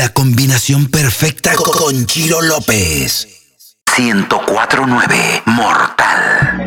La combinación perfecta con Chiro López. 104.9 Mortal.